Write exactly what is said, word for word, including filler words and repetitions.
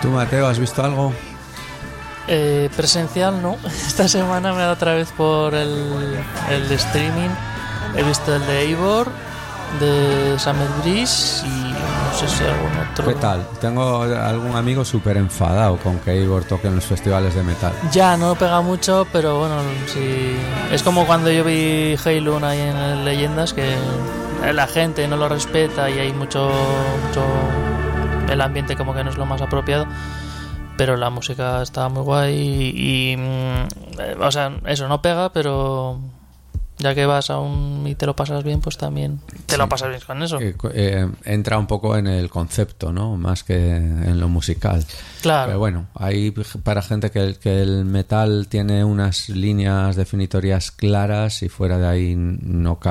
¿Tú, Mateo, has visto algo? Eh, presencial no. Esta semana me he dado otra vez por el, el streaming. He visto el de Eivor, de Summer Breeze y no sé si algún otro. ¿Qué tal? Tengo algún amigo súper enfadado con que Eivor toque en los festivales de metal. Ya, no pega mucho, pero bueno, sí. Es como cuando yo vi Heilun ahí en el Leyendas, que la gente no lo respeta y hay mucho, mucho... el ambiente como que no es lo más apropiado. Pero la música estaba muy guay y, y mm, o sea, eso no pega, pero ya que vas a un y te lo pasas bien, pues también te sí. lo pasas bien con eso. Eh, eh, entra un poco en el concepto, ¿no? Más que en lo musical. Claro. Pero bueno, hay para gente que el, que el metal tiene unas líneas definitorias claras y fuera de ahí no cabe